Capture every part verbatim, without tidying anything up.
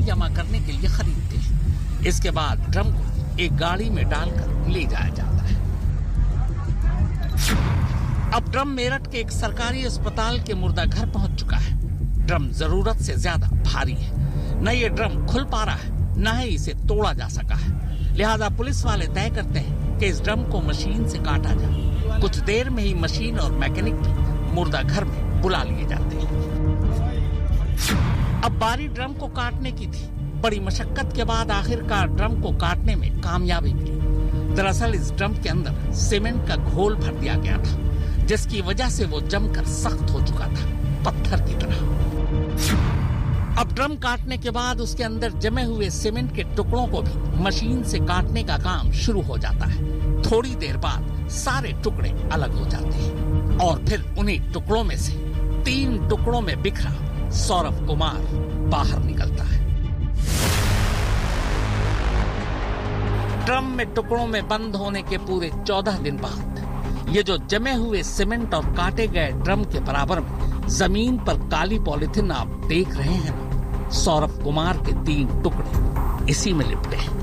जमा करने के लिए खरीदते हैं। इसके बाद ड्रम को एक गाड़ी में डालकर ले जाया जाता है। अब ड्रम मेरठ के एक सरकारी अस्पताल के मुर्दा घर पहुंच चुका है। ड्रम जरूरत से ज्यादा भारी है, न ये ड्रम खुल पा रहा है, न ही इसे तोड़ा जा सका है। लिहाजा पुलिस वाले तय करते हैं कि इस ड्रम को मशीन से काटा जाए। कुछ देर में ही मशीन और मैकेनिक भी मुर्दा घर में बुला लिए जाते हैं। अब बारी ड्रम को काटने की थी। बड़ी मशक्कत के बाद आखिरकार ड्रम को काटने में कामयाबी मिली। दरअसल इस ड्रम के अंदर सीमेंट का घोल भर दिया गया था, जिसकी वजह से वो जमकर सख्त हो चुका था, पत्थर की तरह। अब ड्रम काटने के बाद उसके अंदर जमे हुए सीमेंट के टुकड़ों को भी मशीन से काटने का काम शुरू हो जाता है। थोड़ी देर बाद सारे टुकड़े अलग हो जाते हैं और फिर उन्हीं टुकड़ों में से तीन टुकड़ों में बिखरा सौरभ कुमार बाहर निकलता है। ड्रम में टुकड़ों में बंद होने के पूरे चौदह दिन बाद ये जो जमे हुए सीमेंट और काटे गए ड्रम के बराबर में जमीन पर काली पॉलिथीन आप देख रहे हैं ना, सौरभ कुमार के तीन टुकड़े इसी में लिपटे हैं।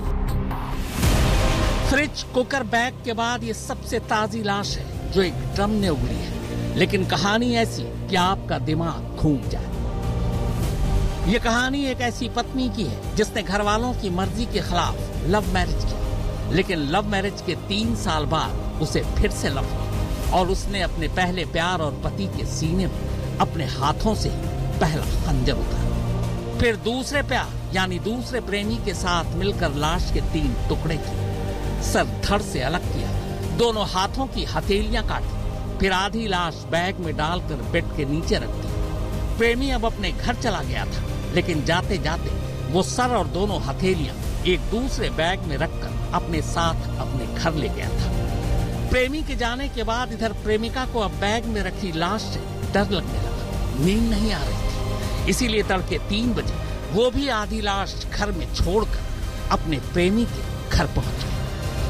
फ्रिज, कुकर, बैग के बाद ये सबसे ताजी लाश है जो एक ड्रम ने उगली है। लेकिन कहानी ऐसी कि आपका दिमाग घूम जाए। ये कहानी एक ऐसी पत्नी की है जिसने घर वालों की मर्जी के खिलाफ लव मैरिज की, लेकिन लव मैरिज के तीन साल बाद उसे फिर से लव हुआ और उसने अपने पहले प्यार और पति के सीने में अपने हाथों से ही पहला खंजर उतारा। फिर दूसरे प्यार यानी दूसरे प्रेमी के साथ मिलकर लाश के तीन टुकड़े किए, सर धड़ से अलग किया, दोनों हाथों की हथेलियां काटी, फिर आधी लाश बैग में डालकर बेड के नीचे रख दी। प्रेमी अब अपने घर चला गया था, लेकिन जाते जाते वो सर और दोनों हथेलियां एक दूसरे बैग में रखकर अपने साथ अपने घर ले गया था। प्रेमी के जाने के बाद इधर प्रेमिका को अब बैग में रखी लाश से डर लगने लगा, नींद नहीं आ रही थी। इसीलिए तड़के तीन बजे वो भी आधी लाश घर में छोड़कर अपने प्रेमी के घर पहुंच गई।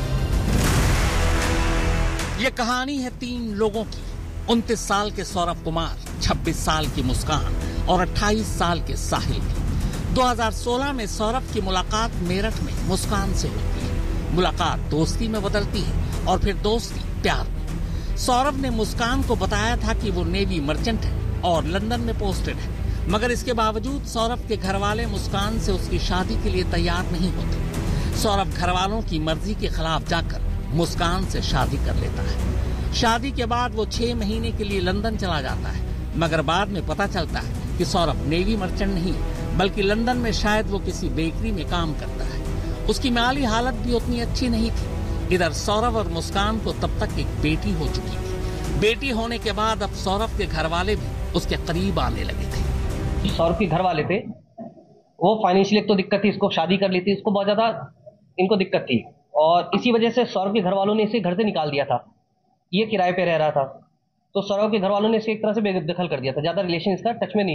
ये कहानी है तीन लोगों की। उनतीस साल के सौरभ कुमार, छब्बीस साल की मुस्कान और अट्ठाईस साल के साहिल की। दो हज़ार सोलह में सौरभ की मुलाकात मेरठ में मुस्कान से होती है। मुलाकात दोस्ती में बदलती है और फिर दोस्ती प्यार में। सौरभ ने मुस्कान को बताया था कि वो नेवी मर्चेंट है और लंदन में पोस्टेड है, मगर इसके बावजूद सौरभ के घर वाले मुस्कान से उसकी शादी के लिए तैयार नहीं होते। सौरभ घर वालों की मर्जी के खिलाफ जाकर मुस्कान से शादी कर लेता है। शादी के बाद वो छह महीने के लिए लंदन चला जाता है, मगर बाद में पता चलता है कि सौरभ नेवी मर्चेंट नहीं बल्कि लंदन में शायद वो किसी बेकरी में काम करता है। उसकी माली हालत भी उतनी अच्छी नहीं थी। इधर सौरभ और मुस्कान को तब तक एक बेटी हो चुकी थी। बेटी होने के बाद अब सौरभ के घर वाले भी उसके करीब आने लगे थे। सौरभ के घर वाले थे, वो फाइनेंशियली तो दिक्कत थी, इसको शादी कर ली थी, इसको बहुत ज्यादा इनको दिक्कत थी और इसी वजह से सौरभ के घर वालों ने इसे घर से निकाल दिया था। ये किराए पे रह रहा था, तो सौरभ के घर वालों ने इसे एक तरह से बेदखल कर दिया था। ज्यादा रिलेशन इसका टच में नहीं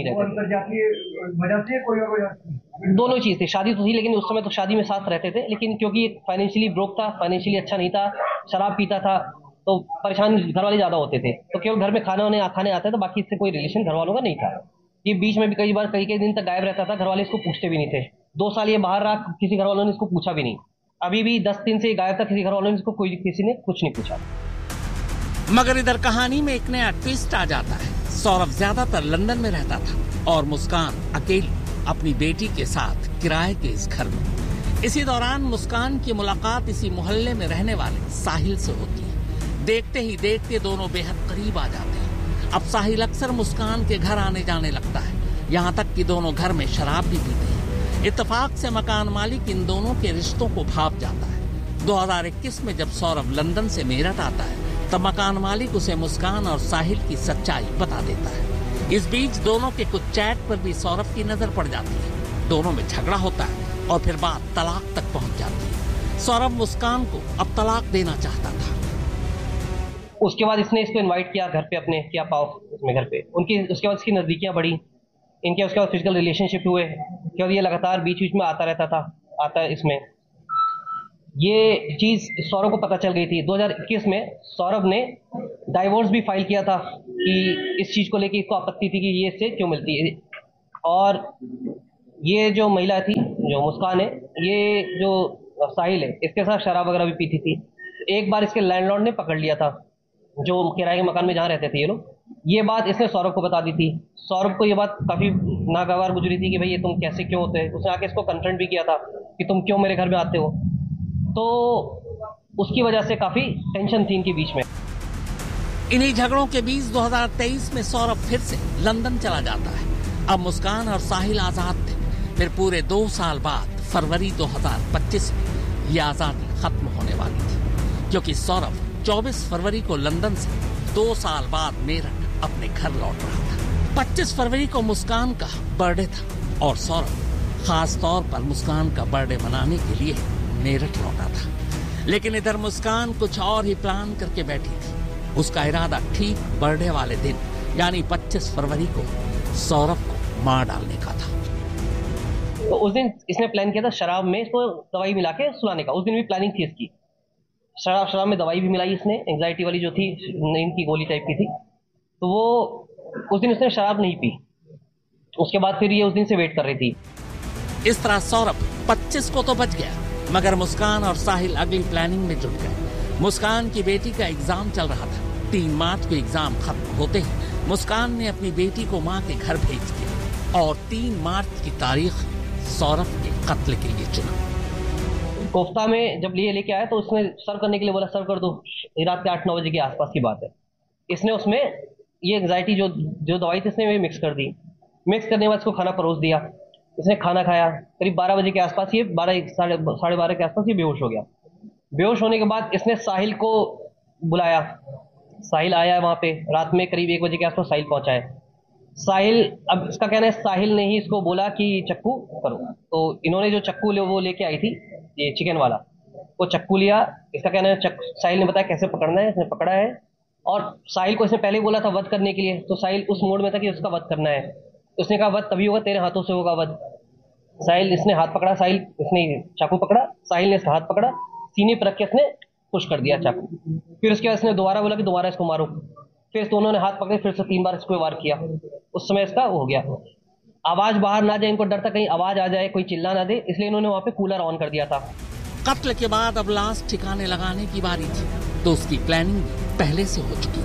रहता। दोनों चीज थी, शादी तो थी लेकिन उस समय तो शादी में साथ रहते थे, लेकिन क्योंकि फाइनेंशियली ब्रोक था, फाइनेंशियली अच्छा नहीं था, शराब पीता था, तो परेशान घर वाले ज्यादा होते थे। तो केवल घर में खाना होने खाने आता था, बाकी इससे कोई रिलेशन घर वालों का नहीं था। ये बीच में भी कई बार कई कई दिन तक गायब रहता था, घर वाले इसको पूछते भी नहीं थे। दो साल ये बाहर रहा, किसी घर वालों ने इसको पूछा भी नहीं। अभी भी दस दिन से गायब था, किसी घर वालों ने इसको कोई किसी ने कुछ नहीं पूछा। मगर इधर कहानी में एक नया ट्विस्ट आ जाता है। सौरभ ज्यादातर लंदन में रहता था और मुस्कान अकेली अपनी बेटी के साथ किराए के इस घर में। इसी दौरान मुस्कान की मुलाकात इसी मोहल्ले में रहने वाले साहिल से होती है। देखते ही देखते दोनों बेहद करीब आ जाते हैं। अब साहिल अक्सर मुस्कान के घर आने जाने लगता है, यहाँ तक कि दोनों घर में शराब भी पीते हैं। इत्तेफाक से मकान मालिक इन दोनों के रिश्तों को भांप जाता है। दो हज़ार इक्कीस में जब सौरभ लंदन से मेरठ आता है, तब मकान मालिक उसे मुस्कान और साहिल की सच्चाई बता देता है। इस बीच दोनों के कुछ चैट पर भी सौरभ की नजर पड़ जाती है। दोनों में झगड़ा होता है और फिर बात तलाक तक पहुंच जाती है। सौरभ मुस्कान को अब तलाक देना चाहता था। उसके बाद इसने इसको इनवाइट किया घर पे अपने, क्या पाओ इसमें घर पे उनकी। उसके बाद इसकी नजदीकियां बढ़ी इनके, उसके बाद फिजिकल रिलेशनशिप हुए, क्योंकि ये लगातार बीच बीच में आता रहता था आता है इसमें। ये चीज सौरभ को पता चल गई थी। दो हज़ार इक्कीस में सौरभ ने डाइवोर्स भी फाइल किया था कि इस चीज को लेकर इसको आपत्ति थी कि ये इससे क्यों मिलती है। और ये जो महिला थी जो मुस्कान है, ये जो साहिल है, इसके साथ शराब वगैरह भी पीती थी। एक बार इसके लैंडलॉर्ड ने पकड़ लिया था, जो किराए के मकान में जहाँ रहते थे ये लोग। ये बात इसने सौरभ को बता दी थी। सौरभ को ये बात काफी नागवार गुजरी थी कि भाई ये तुम कैसे क्यों होते हैं। उसने आके इसको कन्फ्रंट भी किया था कि तुम क्यों मेरे घर में आते हो। तो उसकी वजह से काफी टेंशन थी इनके बीच में। इन्हीं झगड़ों के बीच दो हज़ार तेईस में सौरभ फिर से लंदन चला जाता है। अब मुस्कान और साहिल आजाद थे। फिर पूरे दो साल बाद फरवरी दो हज़ार पच्चीस में ये आजादी खत्म होने वाली थी, क्योंकि सौरभ चौबीस फरवरी को लंदन से दो साल बाद मेरठ अपने घर लौट रहा था। पच्चीस फरवरी को मुस्कान का बर्थडे था और सौरभ खास तौर पर मुस्कान का बर्थडे मनाने के लिए मेरठ लौटा था। लेकिन इधर मुस्कान कुछ और ही प्लान करके बैठी थी। उसका इरादा ठीक बर्थडे वाले दिन यानी पच्चीस फरवरी को सौरभ को मार डालने का था। तो उस दिन इसने प्लान किया था शराब में इसको दवाई मिला के सुलाने का। उस दिन भी प्लानिंग थी इसकी। शराब शराब में दवाई भी मिलाई इसने, एंग्जाइटी वाली जो थी, नींद की गोली टाइप की थी। तो वो उस दिन उसने शराब नहीं पी। उसके बाद फिर ये उस दिन से वेट कर रही थी। इस तरह सौरभ पच्चीस को तो बच गया, मगर मुस्कान और साहिल अगली प्लानिंग में जुट गए। मुस्कान की बेटी का एग्जाम चल रहा था। तीन मार्च को एग्जाम खत्म होते ही मुस्कान ने अपनी बेटी को मां के घर भेज दिया और तीन मार्च की तारीख सौरभ के कत्ल के लिए चुना। कोफ्ता में जब लिए लेके आया तो उसने सर्व करने के लिए बोला, सर्व कर दो। रात के आठ नौ बजे के आसपास की बात है। इसने उसमें ये एंग्जाइटी जो जो दवाई थी इसने मिक्स कर दी। मिक्स करने के बाद इसको खाना परोस दिया। इसने खाना खाया। करीब बारह बजे के आसपास ये बारह साढ़े साढ़े बारह के आसपास ये बेहोश हो गया। बेहोश होने के बाद इसने साहिल को बुलाया। साहिल आया वहां पे रात में करीब एक बजे के आसपास साहिल पहुंचा है। साहिल, अब इसका कहना है साहिल ने ही इसको बोला कि चक्कू करो। तो इन्होंने जो चक्कू ले वो लेके आई थी, ये चिकन वाला, वो चक्कू लिया। इसका कहना है चक, साहिल ने बताया कैसे पकड़ना है। इसने पकड़ा है और साहिल को इसने पहले बोला था वध करने के लिए। तो साहिल उस मोड में था कि उसका वध करना है। उसने कहा वध तभी होगा, तेरे हाथों से होगा वध। साहिल, इसने हाथ पकड़ा, साहिल इसने चाकू पकड़ा, साहिल ने इसका हाथ पकड़ा, सीने पर रख के इसने पुश कर दिया चाकू। फिर उसके बाद इसने दोबारा बोला कि दोबारा इसको मारो। फिर दोनों ने हाथ पकड़े, फिर से तीन बार इसको वार किया। उस समय इसका हो गया। आवाज बाहर ना जाए, इनको डर था कहीं आवाज आ जाए, कोई चिल्ला ना दे, इसलिए इन्होंने वहां पे कूलर ऑन कर दिया था। कत्ल के बाद अब लाश ठिकाने लगाने की बारी थी, तो उसकी प्लानिंग पहले से हो चुकी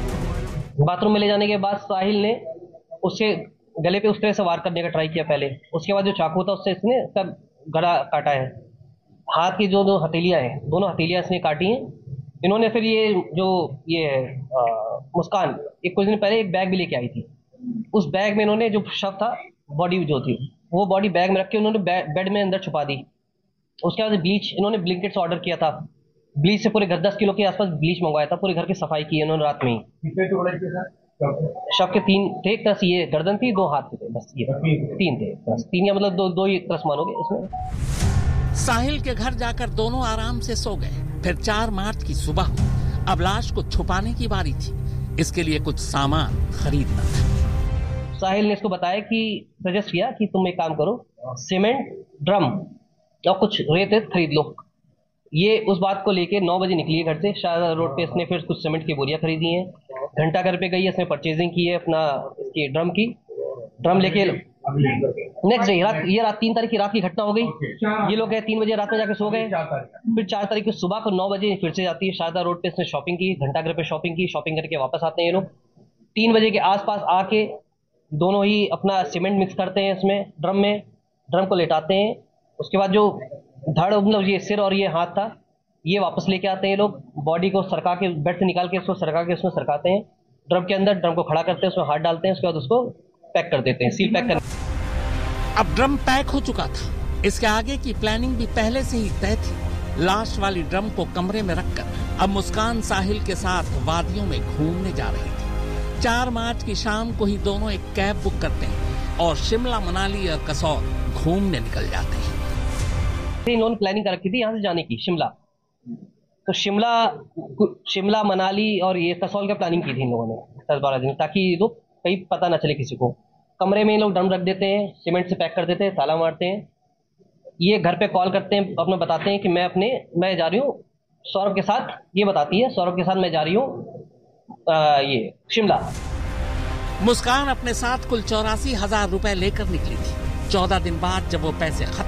थी। बाथरूम में ले जाने के बाद साहिल ने उसके गले पे उस तरह से वार करने का ट्राई किया पहले। उसके बाद जो चाकू था उससे इसने इसका गला काटा है। हाथ की जो दो हथेलियां हैं, दोनों हथेलियां इसने काटी हैं। इन्होंने फिर ये जो ये आ, मुस्कान एक कुछ दिन पहले एक बैग भी लेके आई थी। उस बैग में इन्होंने जो शव था, बॉडी जो थी, वो बॉडी बैग में रख के उन्होंने बेड में अंदर छुपा दी। उसके बाद ब्लीच इन्होंने ब्लिंकेट से ऑर्डर किया था। ब्लीच से पूरे घर दस किलो के आसपास ब्लीच मंगवाया था। पूरे घर की सफाई की इन्होंने रात में ही। शव के तीन थे, एक तरफ ये गर्दन थी, दो हाथ थे, बस ये तीन थे, बस तीन या मतलब दो दो ही तरफ मानोगे इसमें। साहिल के घर जाकर दोनों आराम से सो गए। फिर चार मार्च की सुबह अब लाश को छुपाने की बारी थी। इसके लिए कुछ सामान खरीदना था। साहिल ने इसको बताया कि सजेस्ट किया कि तुम एक काम करो, सीमेंट, ड्रम और कुछ रेत खरीद लो। ये उस बात को लेके नौ बजे निकली है घर से। शाहजहां रोड पे इसने फिर कुछ सीमेंट की बोरियां खरीदी हैं। घंटा घर पे गई है, इसने परचेजिंग की है अपना इसकी ड्रम की। ड्रम लेके नेक्स्ट डे रात, ये रात तीन तारीख की रात की घटना हो गई। ये लोग गए तीन बजे रात में जाके सो गए। फिर चार तारीख की सुबह को नौ बजे फिर से जाती है शारदा रोड पे। इसने शॉपिंग की, घंटा घर पे शॉपिंग की। शॉपिंग करके वापस आते हैं ये लोग। तीन बजे के आसपास आके दोनों ही अपना सीमेंट मिक्स करते हैं इसमें, ड्रम में। ड्रम को लेटाते हैं। उसके बाद जो धड़ मतलब ये सिर और ये हाथ था, ये वापस लेके आते हैं ये लोग। बॉडी को सरका के बेड से निकाल के उसको सरका के उसमें सरकाते हैं ड्रम के अंदर। ड्रम को खड़ा करते हैं, उसमें हाथ डालते हैं। उसके बाद उसको पैक कर देते हैं, सील पैक कर। अब ड्रम पैक हो चुका था। इसके आगे की प्लानिंग भी पहले से ही तय थी। लाश वाली ड्रम को कमरे में रखकर अब मुस्कान साहिल के साथ वादियों में घूमने जा रही थी। चार मार्च की शाम को ही दोनों एक कैब बुक करते हैं और शिमला, मनाली और कसौल घूमने निकल जाते हैं। इन्होंने प्लानिंग कर रखी थी यहाँ से जाने की, शिमला। तो शिमला शिमला मनाली और ये कसौल का प्लानिंग की थी इन लोगों ने दस बारह दिन, ताकि ये लोग कहीं पता ना चले किसी को। कमरे में ये लोग ड्रम रख देते हैं, सीमेंट से पैक कर देते हैं, ताला मारते हैं। ये घर पे कॉल करते हैं, अपना बताते हैं कि मैं अपने मैं जा रही हूँ सौरभ के साथ। ये बताती है सौरभ के साथ मैं जा रही हूँ ये शिमला। मुस्कान अपने साथ कुल चौरासी हजार रुपए लेकर निकली थी। चौदह दिन बाद जब वो पैसे खत्म